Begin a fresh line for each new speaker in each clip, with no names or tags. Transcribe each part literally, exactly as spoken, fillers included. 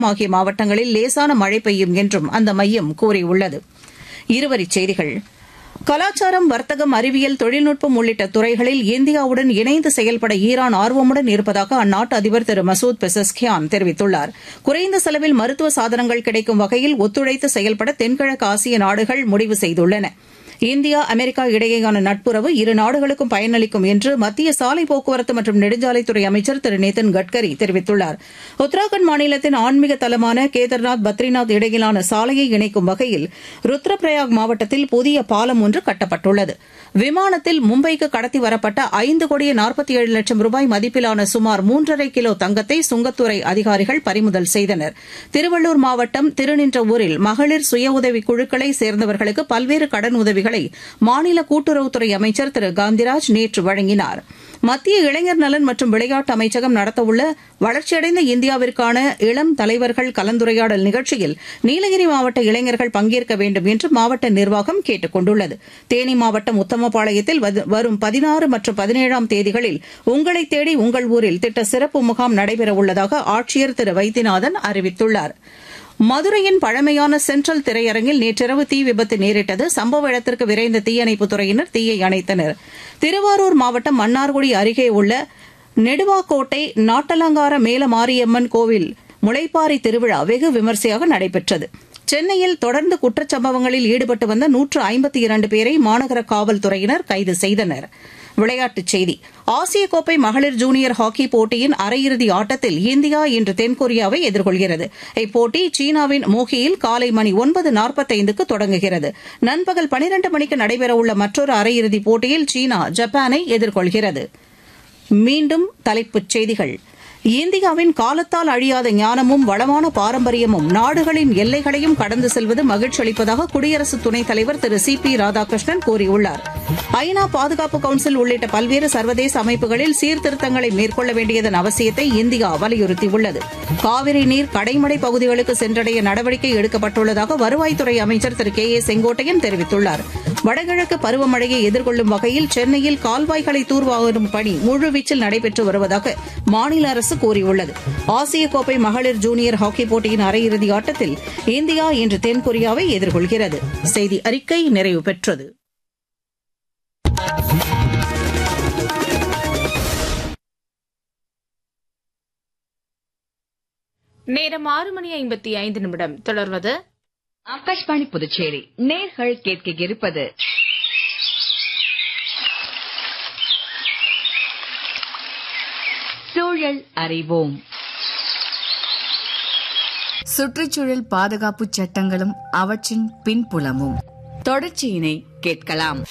ஆகிய மாவட்டங்களில் லேசான மழை பெய்யும் என்றும் அந்த மையம் கூறியுள்ளது. இருவரிச் செய்திகள். கலாச்சாரம், வர்த்தகம், அறிவியல், தொழில்நுட்பம் உள்ளிட்ட துறைகளில் இந்தியாவுடன் இணைந்து செயல்பட ஈரான் ஆர்வமுடன் இருப்பதாக அந்நாட்டு அதிபர் திரு மசூத் பெசஸ்கியான் தெரிவித்துள்ளார். குறைந்த செலவில் மருத்துவ சாதனங்கள் கிடைக்கும் வகையில் ஒத்துழைத்து செயல்பட தென்கிழக்கு ஆசிய நாடுகள் முடிவு செய்துள்ளன. இந்தியா, அமெரிக்கா இடையேயான நட்புறவு இரு நாடுகளுக்கும் பயனளிக்கும் என்று மத்திய சாலை போக்குவரத்து மற்றும் நெடுஞ்சாலைத்துறை அமைச்சர் திரு நிதின் கட்கரி தெரிவித்துள்ளார். உத்தராகண்ட் மாநிலத்தின் ஆன்மீக தலமான கேதார்நாத், பத்ரிநாத் இடையிலான சாலையை இணைக்கும் வகையில் ருத்ரபிரயாக் மாவட்டத்தில் புதிய பாலம் ஒன்று கட்டப்பட்டுள்ளது. விமானத்தில் மும்பைக்கு கடத்தி வரப்பட்ட ஐந்து கோடியே நாற்பத்தி ஏழு லட்சம் ரூபாய் மதிப்பிலான சுமார் மூன்றரை கிலோ தங்கத்தை சுங்கத்துறை அதிகாரிகள் பறிமுதல் செய்தனர். திருவள்ளூர் மாவட்டம் திருநின்றவூரில் மகளிர் சுய உதவிக் குழுக்களை சேர்ந்தவர்களுக்கு பல்வேறு கடன் உதவிகளை மாநில கூட்டுறவுத்துறை அமைச்சர் திரு காந்திராஜ் நேற்று வழங்கினார். மத்திய இளைஞர் நலன் மற்றும் விளையாட்டு அமைச்சகம் நடத்தவுள்ள வளர்ச்சியடைந்த இந்தியாவிற்கான இளம் தலைவர்கள் கலந்துரையாடல் நிகழ்ச்சியில் நீலகிரி மாவட்ட இளைஞர்கள் பங்கேற்க வேண்டும் என்று மாவட்ட நிர்வாகம் கேட்டுக் கொண்டுள்ளது. தேனி மாவட்டம் உத்தமபாளையத்தில் வரும் பதினாறு மற்றும் பதினேழாம் தேதிகளில் உங்களை தேடி உங்கள் ஊரில் திட்ட சிறப்பு முகாம் நடைபெறவுள்ளதாக ஆட்சியர் திரு வைத்தியநாதன் அறிவித்துள்ளார். மதுரையின் பழமையான சென்ட்ரல் திரையரங்கில் நேற்றிரவு தீ விபத்து நேரிட்டது. சம்பவ இடத்திற்கு விரைந்த தீயணைப்புத் துறையினர் தீயை அணைத்தனர். திருவாரூர் மாவட்டம் மன்னார்குடி அருகே உள்ள நெடுவாக்கோட்டை நாட்டலங்கார மேலமாரியம்மன் கோவில் முளைப்பாரி திருவிழா வெகு விமரிசையாக நடைபெற்றது. சென்னையில் தொடர்ந்து குற்றச்சம்பவங்களில் ஈடுபட்டு வந்த நூற்று ஐம்பத்தி இரண்டு பேரை மாநகர காவல்துறையினர் கைது செய்தனர். விளையாட்டுச் செய்தி. ஆசிய கோப்பை மகளிர் ஜூனியர் ஹாக்கி போட்டியின் அரையிறுதி ஆட்டத்தில் இந்தியா இன்று தென்கொரியாவை எதிர்கொள்கிறது. இப்போட்டி சீனாவின் மோகியில் காலை மணி ஒன்பது நாற்பத்தைந்துக்கு தொடங்குகிறது. நண்பகல் பனிரண்டு மணிக்கு நடைபெறவுள்ள மற்றொரு அரையிறுதிப் போட்டியில் சீனா ஜப்பானை எதிர்கொள்கிறது. மீண்டும் தலைப்புச் செய்திகள். இந்தியாவின் காலத்தால் அழியாத ஞானமும் வளமான பாரம்பரியமும் நாடுகளின் எல்லைகளையும் கடந்து செல்வது மகிழ்ச்சி அளிப்பதாக குடியரசு துணைத் தலைவர் திரு சி பி ராதாகிருஷ்ணன் கூறியுள்ளார். ஐநா பாதுகாப்பு கவுன்சில் உள்ளிட்ட பல்வேறு சர்வதேச அமைப்புகளில் சீர்திருத்தங்களை மேற்கொள்ள வேண்டியதன் அவசியத்தை இந்தியா வலியுறுத்தியுள்ளது. காவிரி நீர் கடைமடை பகுதிகளுக்கு சென்றடைய நடவடிக்கை எடுக்கப்பட்டுள்ளதாக வருவாய்த்துறை அமைச்சர் திரு கே ஏ செங்கோட்டையன் தெரிவித்துள்ளார். வடகிழக்கு பருவமழையை எதிர்கொள்ளும் வகையில் சென்னையில் கால்வாய்களை தூர்வாரும் பணி முழுவீச்சில் நடைபெற்று வருவதாக மாநில அரசு கூறியுள்ளது. ஆசிய கோப்பை மகளிர் ஜூனியர் ஹாக்கி போட்டியின் அரையிறுதி ஆட்டத்தில் இந்தியா இன்று தென்கொரியாவை எதிர்கொள்கிறது. செய்தி அறிக்கை நிறைவு பெற்றது.
நேரம் ஆறு மணி ஐம்பத்தி ஐந்து நிமிடம். தொடர்வது
ஆகாஷ்வாணி புதுச்சேரி. நேர்கள் கேட்க இருப்பது சூழல் அறிவோம். சுற்றுச்சூழல் பாதுகாப்பு சட்டங்களும் அவற்றின் பின்புலமும் தொடர்ச்சியினை கேட்கலாம்.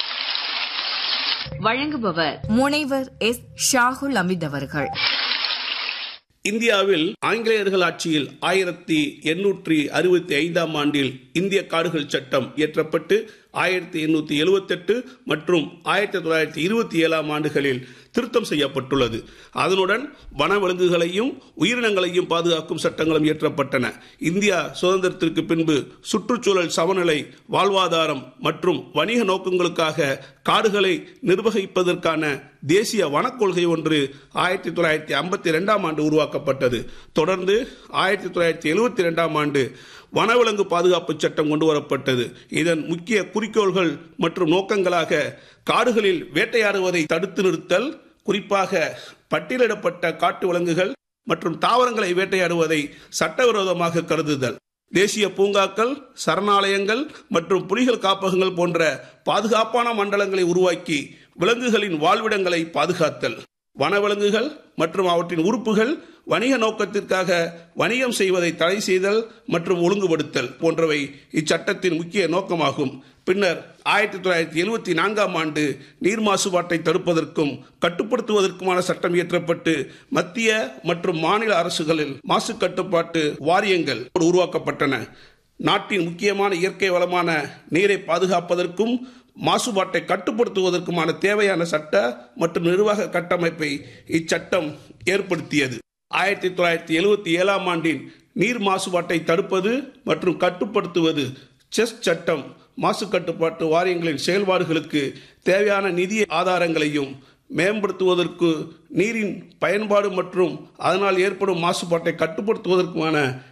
வழங்குபவர் முனைவர் எஸ் ஷாகுல் அமித் அவர்கள்.
இந்தியாவில் ஆங்கிலேயர்கள் ஆட்சியில் ஆயிரத்தி எண்ணூற்றி அறுபத்தி ஐந்தாம் ஆண்டில் இந்திய காடுகள் சட்டம் இயற்றப்பட்டு ஆயிரத்தி எண்ணூற்றி எழுபத்தி எட்டு மற்றும் ஆயிரத்தி தொள்ளாயிரத்தி இருபத்தி ஏழாம் ஆண்டுகளில் திருத்தம் செய்யப்பட்டுள்ளது. அதனுடன் வனவிலங்குகளையும் உயிரினங்களையும் பாதுகாக்கும் சட்டங்களும் இயற்றப்பட்டன. இந்தியா சுதந்திரத்திற்கு பின்பு சுற்றுச்சூழல் சமநிலை, வாழ்வாதாரம் மற்றும் வணிக நோக்கங்களுக்காக காடுகளை நிர்வகிப்பதற்கான தேசிய வனக்கொள்கை ஒன்று ஆயிரத்தி தொள்ளாயிரத்தி ஐம்பத்தி இரண்டாம் ஆண்டு உருவாக்கப்பட்டது. தொடர்ந்து ஆயிரத்தி தொள்ளாயிரத்தி எழுபத்தி இரண்டாம் ஆண்டு வனவிலங்கு பாதுகாப்பு சட்டம் கொண்டு வரப்பட்டது. இதன் முக்கிய குறிக்கோள்கள் மற்றும் நோக்கங்களாக காடுகளில் வேட்டையாடுவதை தடுத்து நிறுத்தல், குறிப்பாக பட்டியலிடப்பட்ட காட்டு விலங்குகள் மற்றும் தாவரங்களை வேட்டையாடுவதை சட்டவிரோதமாக கருதுதல், தேசிய பூங்காக்கள், சரணாலயங்கள் மற்றும் புலிகள் காப்பகங்கள் போன்ற பாதுகாப்பான மண்டலங்களை உருவாக்கி விலங்குகளின் வாழ்விடங்களை பாதுகாத்தல், வனவிலங்குகள் மற்றும் அவற்றின் உறுப்புகள் வணிக நோக்கத்திற்காக வணிகம் செய்வதை தடை செய்தல் மற்றும் ஒழுங்குபடுத்தல் போன்றவை இச்சட்டத்தின் முக்கிய நோக்கமாகும். பின்னர் ஆயிரத்தி தொள்ளாயிரத்தி எழுபத்தி நான்காம் ஆண்டு நீர் மாசுபாட்டை தடுப்பதற்கும் கட்டுப்படுத்துவதற்குமான சட்டம் இயற்றப்பட்டு மத்திய மற்றும் மாநில அரசுகளில் மாசு கட்டுப்பாட்டு வாரியங்கள் உருவாக்கப்பட்டன. நாட்டின் முக்கியமான இயற்கை வளமான நீரை பாதுகாப்பதற்கும் மாசுபாட்டை கட்டுப்படுத்துவதற்குமான தேவையான சட்ட மற்றும் நிர்வாக கட்டமைப்பை இச்சட்டம் ஏற்படுத்தியது. ஆயிரத்தி தொள்ளாயிரத்தி எழுபத்தி ஏழாம் ஆண்டின் நீர் மாசுபாட்டை தடுப்பது மற்றும் கட்டுப்படுத்துவது செஸ் சட்டம் மாசு கட்டுப்பாட்டு வாரியங்களின் செயல்பாடுகளுக்கு தேவையான நிதி ஆதாரங்களையும் மேம்படுத்துவதற்கு, நீரின் பயன்பாடு மற்றும் அதனால் ஏற்படும் மாசுபாட்டை கட்டுப்படுத்துவதற்குமான